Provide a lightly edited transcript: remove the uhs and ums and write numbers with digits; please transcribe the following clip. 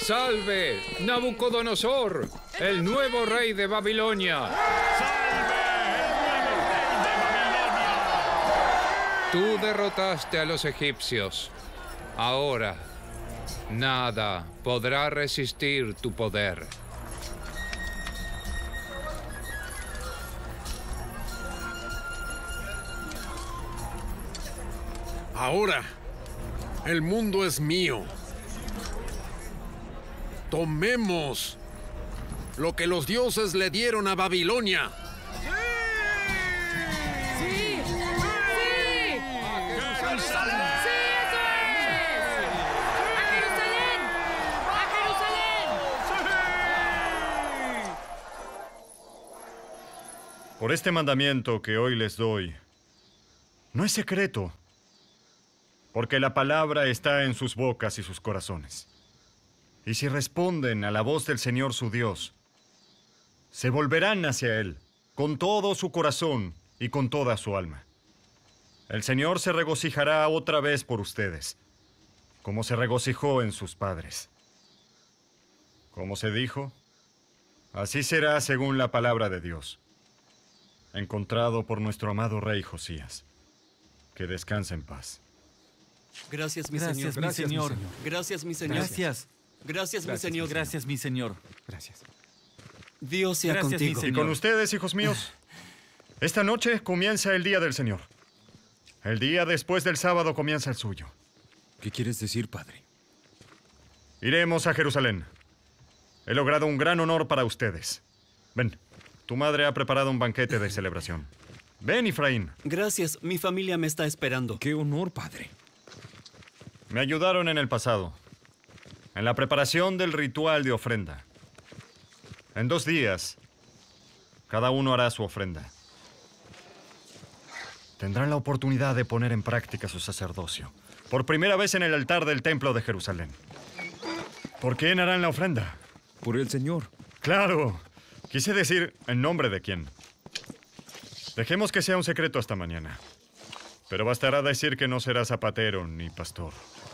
¡Salve, Nabucodonosor, el nuevo rey de Babilonia! ¡Salve, el nuevo rey de Babilonia! Tú derrotaste a los egipcios. Ahora, nada podrá resistir tu poder. Ahora, el mundo es mío. Tomemos lo que los dioses le dieron a Babilonia. ¡Sí! ¡Sí! ¡A Jerusalén! ¡Sí, eso es! ¡A Jerusalén! ¡A Jerusalén! Por este mandamiento que hoy les doy, no es secreto, porque la palabra está en sus bocas y sus corazones. Y si responden a la voz del Señor su Dios, se volverán hacia Él con todo su corazón y con toda su alma. El Señor se regocijará otra vez por ustedes, como se regocijó en sus padres. Como se dijo, así será según la palabra de Dios, encontrado por nuestro amado rey Josías. Que descanse en paz. Gracias, mi Gracias, Señor. mi Señor. Gracias, mi Señor. Gracias. Gracias, mi Señor. Gracias, mi Señor. Gracias. Dios sea Gracias, mi contigo. Señor. Y con ustedes, hijos míos, esta noche comienza el día del Señor. El día después del sábado comienza el suyo. ¿Qué quieres decir, padre? Iremos a Jerusalén. He logrado un gran honor para ustedes. Ven, tu madre ha preparado un banquete de celebración. Ven, Efraín. Gracias, mi familia me está esperando. ¡Qué honor, padre! Me ayudaron en el pasado, en la preparación del ritual de ofrenda. En 2 días, cada uno hará su ofrenda. Tendrán la oportunidad de poner en práctica su sacerdocio, por primera vez en el altar del templo de Jerusalén. ¿Por quién harán la ofrenda? Por el Señor. Claro, quise decir en nombre de quién. Dejemos que sea un secreto hasta mañana. Pero bastará decir que no será zapatero ni pastor.